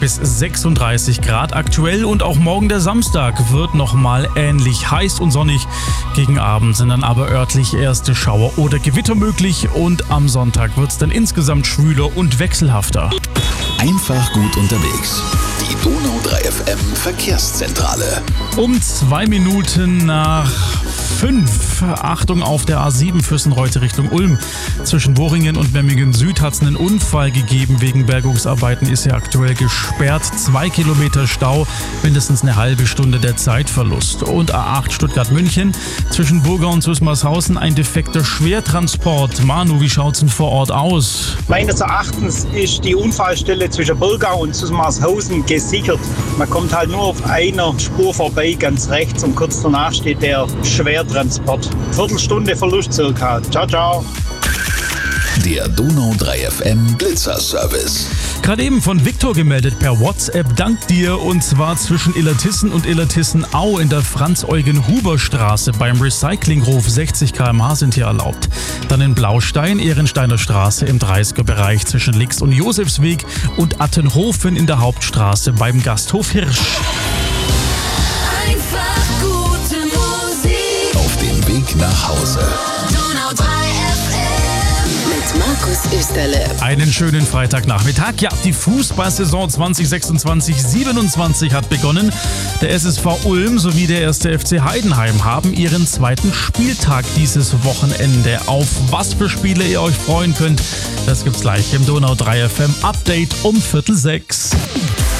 bis 36 Grad aktuell und auch morgen der Samstag wird nochmal ähnlich heiß und sonnig. Gegen Abend sind dann aber örtlich erste Schauer oder Gewitter möglich und am Sonntag wird es dann insgesamt schwüler und wechselhafter. Einfach gut unterwegs. Die Donau 3 FM Verkehrszentrale. Um 2 Minuten nach 5. Achtung auf der A7 Fürstenreute Richtung Ulm. Zwischen Boringen und Memmingen Süd hat es einen Unfall gegeben. Wegen Bergungsarbeiten ist ja aktuell gesperrt. 2 Kilometer Stau, mindestens eine halbe Stunde der Zeitverlust. Und A8 Stuttgart-München. Zwischen Burgau und Susmarshausen ein defekter Schwertransport. Manu, wie schaut's denn vor Ort aus? Meines Erachtens ist die Unfallstelle zwischen Burgau und Susmarshausen gesichert. Man kommt halt nur auf einer Spur vorbei, ganz rechts, und kurz danach steht der Schwertransport. Viertelstunde Verlust circa. Ciao, ciao. Der Donau 3 FM Blitzerservice. Gerade eben von Viktor gemeldet per WhatsApp. Dank dir, und zwar zwischen Illertissen und Illertissenau in der Franz-Eugen-Huber-Straße beim Recyclinghof. 60 km/h sind hier erlaubt. Dann in Blaustein, Ehrensteiner Straße im 30er-Bereich zwischen Lix und Josefsweg und Attenhofen in der Hauptstraße beim Gasthof Hirsch. Einfach gute Musik. Auf dem Weg nach Hause. Donau 3 FM. Mit Markus Österle. Einen schönen Freitagnachmittag. Ja, die Fußballsaison 2026/27 hat begonnen. Der SSV Ulm sowie der 1. FC Heidenheim haben ihren zweiten Spieltag dieses Wochenende. Auf was für Spiele ihr euch freuen könnt, das gibt's gleich im Donau 3 FM Update um 5:45.